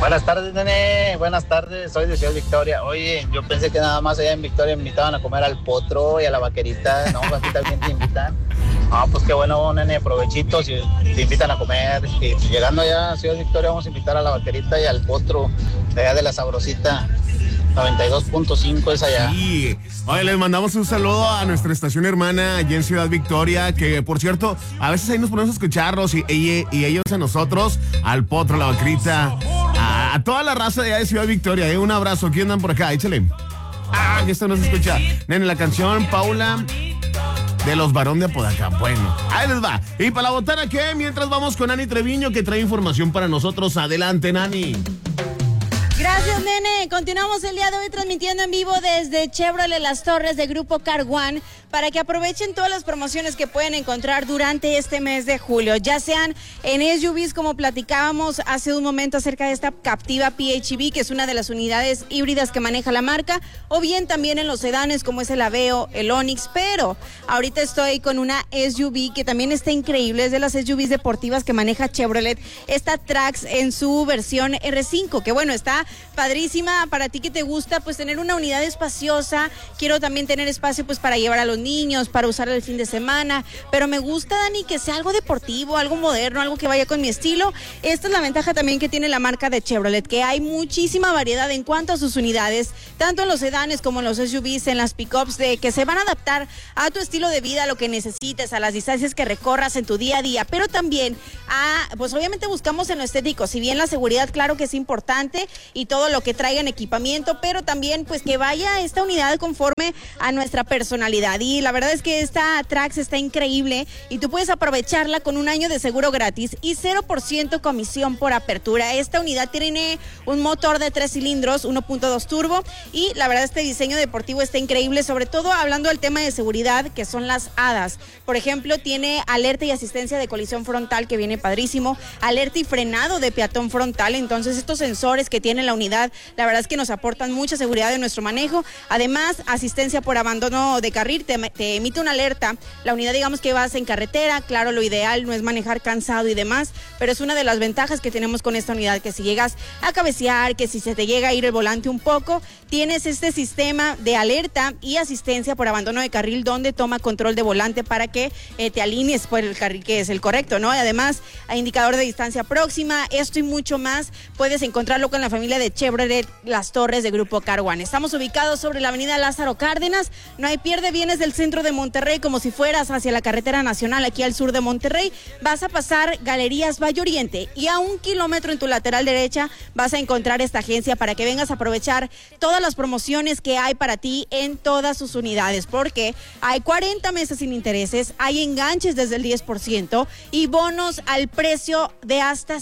Buenas tardes, nene. Buenas tardes. Soy de Ciudad Victoria. Oye, yo pensé que nada más allá en Victoria me invitaban a comer al potro y a la vaquerita. No, aquí también te invitan. Ah, pues qué bueno, nene. Provechito si te invitan a comer. Y llegando allá a Ciudad Victoria vamos a invitar a la vaquerita y al potro de allá de la Sabrosita. 92.5 es allá. Sí. Oye, les mandamos un saludo a nuestra estación hermana allá en Ciudad Victoria, que por cierto, a veces ahí nos ponemos a escucharlos y ellos a nosotros, al potro, la vaquerita, a toda la raza de allá de Ciudad Victoria. Un abrazo. ¿Quién andan por acá? Échale. Que esto no se escucha. Nene, la canción Paula de los Barón de Apodaca. Bueno, ahí les va. Y para la botana, ¿qué? Mientras vamos con Nani Treviño, que trae información para nosotros. Adelante, Nani. Gracias, nene. Continuamos el día de hoy transmitiendo en vivo desde Chevrolet Las Torres de Grupo Car One para que aprovechen todas las promociones que pueden encontrar durante este mes de julio, ya sean en SUVs, como platicábamos hace un momento acerca de esta Captiva PHEV, que es una de las unidades híbridas que maneja la marca, o bien también en los sedanes como es el Aveo, el Onix, pero ahorita estoy con una SUV que también está increíble, es de las SUVs deportivas que maneja Chevrolet, esta Trax en su versión R5, que bueno, está padrísima para ti que te gusta pues tener una unidad espaciosa. Quiero también tener espacio pues para llevar a los niños, para usar el fin de semana, pero me gusta, Dani, que sea algo deportivo, algo moderno, algo que vaya con mi estilo. Esta es la ventaja también que tiene la marca de Chevrolet, que hay muchísima variedad en cuanto a sus unidades, tanto en los sedanes como en los SUVs, en las pickups, de que se van a adaptar a tu estilo de vida, a lo que necesites, a las distancias que recorras en tu día a día, pero también pues obviamente buscamos en lo estético, si bien la seguridad claro que es importante y todo lo que traiga en equipamiento, pero también pues que vaya esta unidad conforme a nuestra personalidad. Y la verdad es que esta Trax está increíble y tú puedes aprovecharla con un año de seguro gratis y 0% comisión por apertura. Esta unidad tiene un motor de 3 cilindros, 1.2 turbo, y la verdad este diseño deportivo está increíble, sobre todo hablando del tema de seguridad, que son las hadas. Por ejemplo, tiene alerta y asistencia de colisión frontal, que viene padrísimo, alerta y frenado de peatón frontal. Entonces estos sensores que tiene la unidad, la verdad es que nos aportan mucha seguridad en nuestro manejo. Además, asistencia por abandono de carril, te emite una alerta. La unidad, digamos que vas en carretera, claro, lo ideal no es manejar cansado y demás, pero es una de las ventajas que tenemos con esta unidad, que si llegas a cabecear, que si se te llega a ir el volante un poco, tienes este sistema de alerta y asistencia por abandono de carril, donde toma control de volante para que te alinees por el carril que es el correcto, ¿no? Y además, a indicador de distancia próxima, esto y mucho más, puedes encontrarlo con la familia de Chevrolet Las Torres de Grupo Car One. Estamos ubicados sobre la avenida Lázaro Cárdenas, no hay pierde, vienes del centro de Monterrey como si fueras hacia la carretera nacional aquí al sur de Monterrey, vas a pasar Galerías Valle Oriente y a 1 kilómetro en tu lateral derecha vas a encontrar esta agencia para que vengas a aprovechar todas las promociones que hay para ti en todas sus unidades, porque hay 40 meses sin intereses, hay enganches desde el 10% y bonos al precio de hasta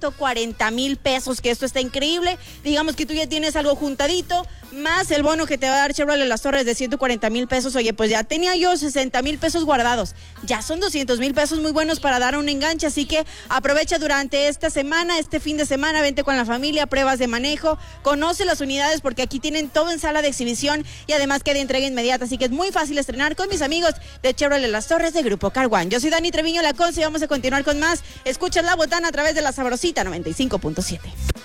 140,000 pesos, que esto está increíble. Digamos que tú ya tienes algo juntadito, más el bono que te va a dar Chevrolet Las Torres de 140,000 pesos. Oye, pues ya tenía yo 60,000 pesos guardados, ya son 200,000 pesos muy buenos para dar un enganche, así que aprovecha durante esta semana, este fin de semana, vente con la familia, pruebas de manejo, conoce las unidades porque aquí tienen todo en sala de exhibición y además que de entrega inmediata, así que es muy fácil estrenar con mis amigos de Chevrolet Las Torres de Grupo Car One. Yo soy Dani Treviño, la Conce, y vamos a continuar con más. Escuchas La Botana a través de la Sabrosita 95.7.